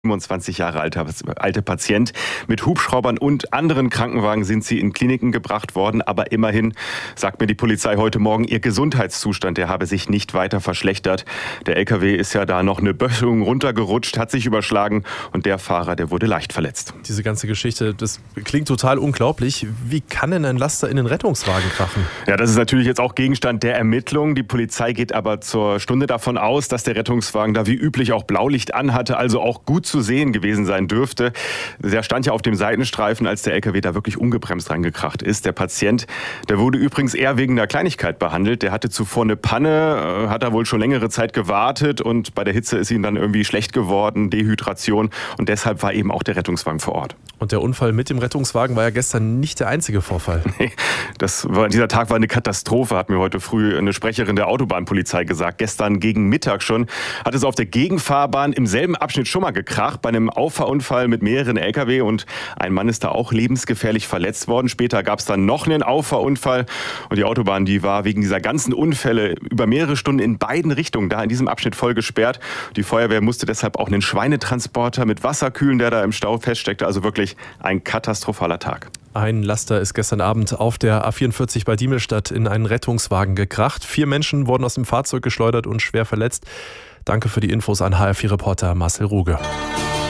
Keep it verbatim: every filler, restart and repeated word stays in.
siebenundzwanzig Jahre alte, alte Patient. Mit Hubschraubern und anderen Krankenwagen sind sie in Kliniken gebracht worden. Aber immerhin sagt mir die Polizei heute Morgen, ihr Gesundheitszustand, der habe sich nicht weiter verschlechtert. Der L K W ist ja da noch eine Böschung runtergerutscht, hat sich überschlagen und der Fahrer, der wurde leicht verletzt. Diese ganze Geschichte, das klingt total unglaublich. Wie kann denn ein Laster in den Rettungswagen krachen? Ja, das ist natürlich jetzt auch Gegenstand der Ermittlungen. Die Polizei geht aber zur Stunde davon aus, dass der Rettungswagen da wie üblich auch Blaulicht anhatte, also auch gut zu sehen gewesen sein dürfte. Der stand ja auf dem Seitenstreifen, als der L K W da wirklich ungebremst reingekracht ist. Der Patient, der wurde übrigens eher wegen einer Kleinigkeit behandelt. Der hatte zuvor eine Panne, hat da wohl schon längere Zeit gewartet und bei der Hitze ist ihm dann irgendwie schlecht geworden, Dehydration und deshalb war eben auch der Rettungswagen vor Ort. Und der Unfall mit dem Rettungswagen war ja gestern nicht der einzige Vorfall. Nee, das war, dieser Tag war eine Katastrophe, hat mir heute früh eine Sprecherin der Autobahnpolizei gesagt. Gestern gegen Mittag schon hat es auf der Gegenfahrbahn im selben Abschnitt schon mal gekracht, bei einem Auffahrunfall mit mehreren L K W und ein Mann ist da auch lebensgefährlich verletzt worden. Später gab es dann noch einen Auffahrunfall und die Autobahn, die war wegen dieser ganzen Unfälle über mehrere Stunden in beiden Richtungen da in diesem Abschnitt voll gesperrt. Die Feuerwehr musste deshalb auch einen Schweinetransporter mit Wasser kühlen, der da im Stau feststeckte. Also wirklich ein katastrophaler Tag. Ein Laster ist gestern Abend auf der A vierundvierzig bei Diemelstadt in einen Rettungswagen gekracht. Vier Menschen wurden aus dem Fahrzeug geschleudert und schwer verletzt. Danke für die Infos an H R vier Reporter Marcel Ruge.